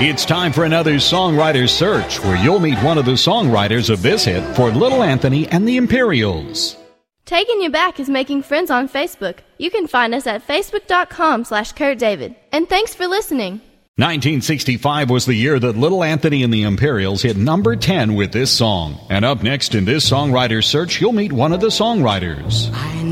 It's time for another Songwriter Search, where you'll meet one of the songwriters of this hit for Little Anthony and the Imperials. Taking You Back is making friends on Facebook. You can find us at facebook.com/Kurt David. And thanks for listening. 1965 was the year that Little Anthony and the Imperials hit number 10 with this song. And up next in this Songwriter Search, you'll meet one of the songwriters.